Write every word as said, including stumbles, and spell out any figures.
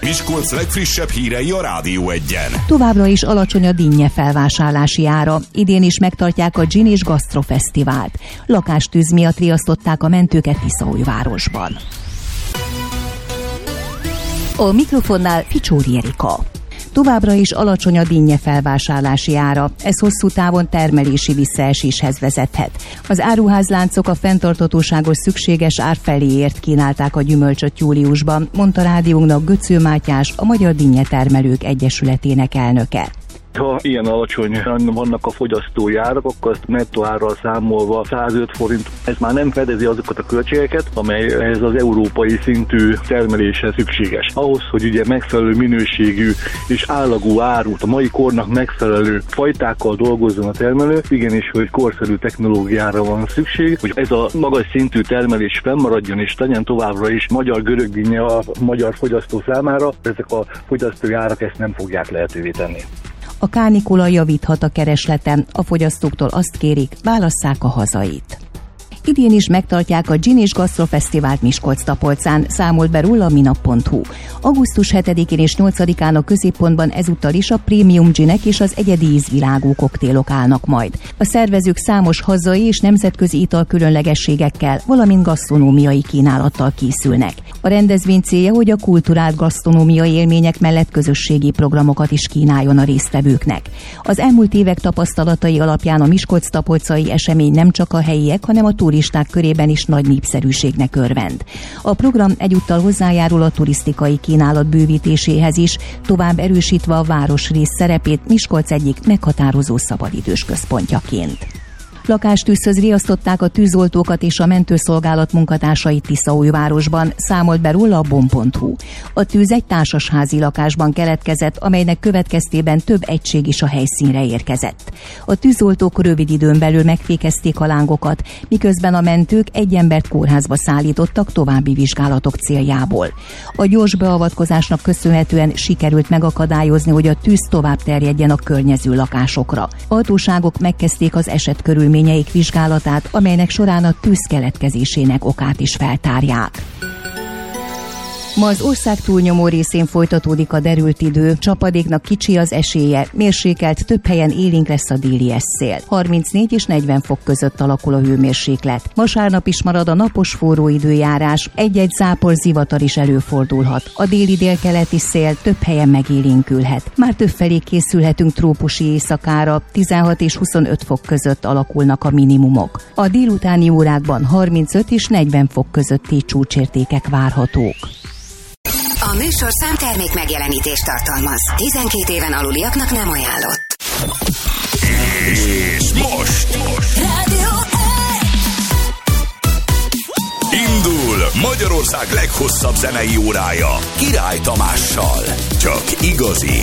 Miskolc legfrissebb hírei a Rádió Egyen. Továbbra is alacsony a dinnye felvásárlási ára. Idén is megtartják a Gin és Gastro Fesztivált. Lakástűz miatt riasztották a mentőket Tiszaújvárosban. A mikrofonnál Ficsóri Erika. Továbbra is alacsony a dinnye felvásárlási ára, ez hosszú távon termelési visszaeséshez vezethet. Az áruházláncok a fenntarthatóságos szükséges ár feléért kínálták a gyümölcsöt júliusban, mondta rádiónknak Göcző Mátyás, a Magyar Dinnyetermelők Egyesületének elnöke. Ha ilyen alacsonyan vannak a fogyasztói árak, akkor azt nettó árral számolva százöt forint, ez már nem fedezi azokat a költségeket, amely ez az európai szintű termeléshez szükséges. Ahhoz, hogy ugye megfelelő minőségű és állagú árut, a mai kornak megfelelő fajtákkal dolgozzon a termelő, igenis, hogy korszerű technológiára van szükség, hogy ez a magas szintű termelés fennmaradjon és legyen továbbra is magyar görögdinnye a magyar fogyasztó számára, ezek a fogyasztói árak ezt nem fogják lehetővé tenni. A kánikula javíthat a keresleten, a fogyasztóktól azt kérik, válasszák a hazait. Idén is megtartják a Gin és Gastro Fesztivált Miskolc-Tapolcán, számolt be róla a minap pont hu. augusztus hetedikén és nyolcadikán a középpontban ezúttal is a prémium ginek és az egyedi ízvilágú koktélok állnak majd. A szervezők számos hazai és nemzetközi ital különlegességekkel, valamint gasztronómiai kínálattal készülnek. A rendezvény célja, hogy a kulturált gasztronómiai élmények mellett közösségi programokat is kínáljon a résztvevőknek. Az elmúlt évek tapasztalatai alapján a miskolc-tapolcai esemény nem csak a helyiek, hanem a turisták körében is nagy népszerűségnek örvend. A program egyúttal hozzájárul a turisztikai kínálat bővítéséhez is, tovább erősítve a városrész szerepét Miskolc egyik meghatározó szabadidős központjaként. Lakástűzhöz riasztották a tűzoltókat és a mentőszolgálat munkatársait Tiszaújvárosban, számolt be róla a bom pont hu. A tűz egy társasházi lakásban keletkezett, amelynek következtében több egység is a helyszínre érkezett. A tűzoltók rövid időn belül megfékezték a lángokat, miközben a mentők egy embert kórházba szállítottak további vizsgálatok céljából. A gyors beavatkozásnak köszönhetően sikerült megakadályozni, hogy a tűz tovább terjedjen a környező lakásokra. A hatóságok megkezdték az eset körülményeket vizsgálatát, amelynek során a tűz keletkezésének okát is feltárják. Ma az ország túlnyomó részén folytatódik a derült idő, csapadéknak kicsi az esélye, mérsékelt, több helyen élénk lesz a déli esszél. harmincnégy és negyven fok között alakul a hőmérséklet. Vasárnap is marad a napos forró időjárás, egy-egy zápor zivatar is előfordulhat. A déli délkeleti szél több helyen megélénkülhet. Már többfelé készülhetünk trópusi éjszakára, tizenhat és huszonöt fok között alakulnak a minimumok. A délutáni órákban harmincöt és negyven fok közötti csúcsértékek várhatók. A műsor számtermék megjelenítést tartalmaz. tizenkét éven aluliaknak nem ajánlott. És most, most. Rádió Indul Magyarország leghosszabb zenei órája Király Tamással. Csak igazi